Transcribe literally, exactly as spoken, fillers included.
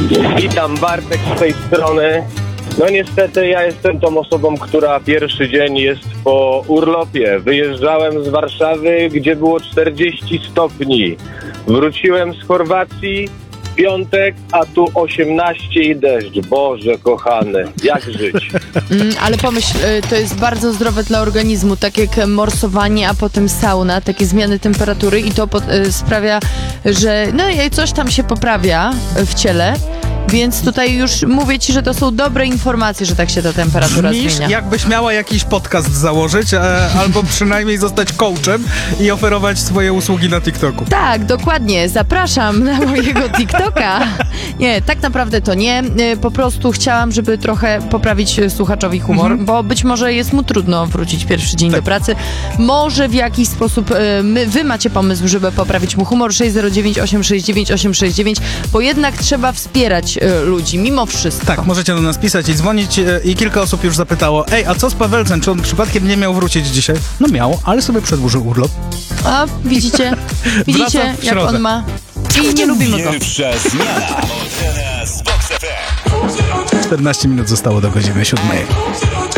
Witam, Bartek z tej strony. No niestety ja jestem tą osobą, która pierwszy dzień jest po urlopie. Wyjeżdżałem z Warszawy, gdzie było czterdzieści stopni. Wróciłem z Chorwacji, piątek, a tu osiemnaście i deszcz. Boże kochany, jak żyć? Mm, ale pomyśl, y, to jest bardzo zdrowe dla organizmu, tak jak morsowanie, a potem sauna, takie zmiany temperatury i to po, y, sprawia, że no i coś tam się poprawia w ciele. Więc tutaj już mówię ci, że to są dobre informacje, że tak się ta temperatura Brzmisz, zmienia. jakbyś miała jakiś podcast założyć, e, albo przynajmniej zostać coachem i oferować swoje usługi na TikToku. Tak, dokładnie. Zapraszam na mojego TikToka. Nie, tak naprawdę to nie. Y, Po prostu chciałam, żeby trochę poprawić y, słuchaczowi humor, Mhm. bo być może jest mu trudno wrócić pierwszy dzień Tak. do pracy. Może w jakiś sposób y, my, wy macie pomysł, żeby poprawić mu humor. sześć zero dziewięć osiem sześć dziewięć osiem sześć dziewięć, bo jednak trzeba wspierać y, ludzi, mimo wszystko. Tak, możecie do nas pisać i dzwonić e, i kilka osób już zapytało, ej, a co z Pawelcem, czy on przypadkiem nie miał wrócić dzisiaj? No miał, ale sobie przedłużył urlop. A widzicie? Widzicie, Wraca w jak środę. on ma? I nie lubimy go. Pierwsza zmiana. Ocena z Box F M. czternaście minut zostało do godziny siódmej.